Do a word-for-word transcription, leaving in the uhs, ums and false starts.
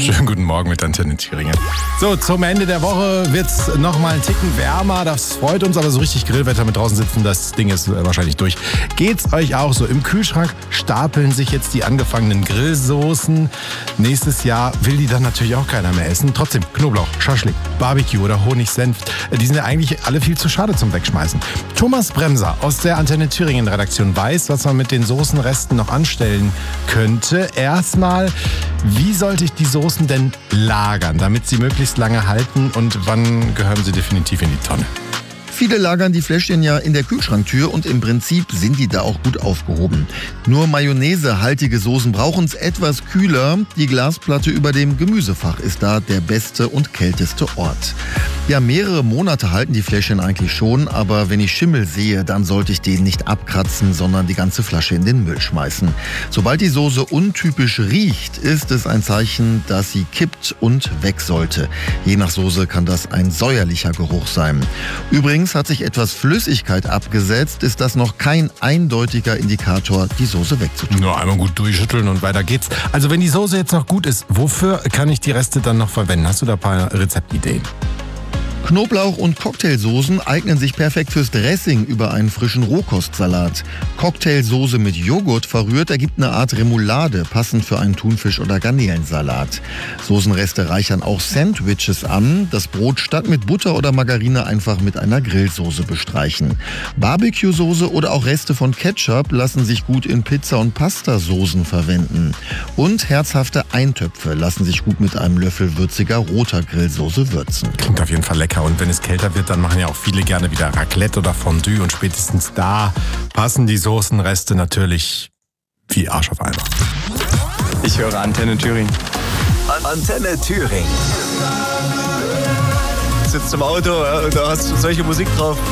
Schönen guten Morgen mit Antenne Thüringen. So, zum Ende der Woche wird es nochmal einen Ticken wärmer. Das freut uns, aber so richtig Grillwetter mit draußen sitzen, das Ding ist wahrscheinlich durch. Geht's euch auch so? Im Kühlschrank stapeln sich jetzt die angefangenen Grillsoßen. Nächstes Jahr will die dann natürlich auch keiner mehr essen. Trotzdem, Knoblauch, Schaschlik, Barbecue oder Honig-Senf, die sind ja eigentlich alle viel zu schade zum Wegschmeißen. Thomas Bremser aus der Antenne Thüringen-Redaktion weiß, was man mit den Soßenresten noch anstellen könnte. Erstmal, wie sollte ich die Soßen denn lagern, damit sie möglichst lange halten und wann gehören sie definitiv in die Tonne? Viele lagern die Fläschchen ja in der Kühlschranktür und im Prinzip sind die da auch gut aufgehoben. Nur mayonnaisehaltige Soßen brauchen es etwas kühler. Die Glasplatte über dem Gemüsefach ist da der beste und kälteste Ort. Ja, mehrere Monate halten die Fläschchen eigentlich schon, aber wenn ich Schimmel sehe, dann sollte ich den nicht abkratzen, sondern die ganze Flasche in den Müll schmeißen. Sobald die Soße untypisch riecht, ist es ein Zeichen, dass sie kippt und weg sollte. Je nach Soße kann das ein säuerlicher Geruch sein. Übrigens hat sich etwas Flüssigkeit abgesetzt, ist das noch kein eindeutiger Indikator, die Soße wegzutun. Nur einmal gut durchschütteln und weiter geht's. Also wenn die Soße jetzt noch gut ist, wofür kann ich die Reste dann noch verwenden? Hast du da ein paar Rezeptideen? Knoblauch und Cocktailsoßen eignen sich perfekt fürs Dressing über einen frischen Rohkostsalat. Cocktailsoße mit Joghurt verrührt ergibt eine Art Remoulade, passend für einen Thunfisch- oder Garnelensalat. Soßenreste reichern auch Sandwiches an. Das Brot statt mit Butter oder Margarine einfach mit einer Grillsoße bestreichen. Barbecue-Soße oder auch Reste von Ketchup lassen sich gut in Pizza- und Pastasoßen verwenden. Und herzhafte Eintöpfe lassen sich gut mit einem Löffel würziger roter Grillsoße würzen. Klingt auf jeden Fall lecker. Und wenn es kälter wird, dann machen ja auch viele gerne wieder Raclette oder Fondue. Und spätestens da passen die Soßenreste natürlich wie Arsch auf Eimer. Ich höre Antenne Thüringen. Antenne Thüringen. Sitzt im Auto, ja, und da hast du solche Musik drauf.